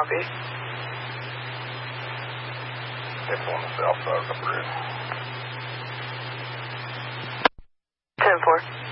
Copy. It's on the south side of the bridge. 10-4.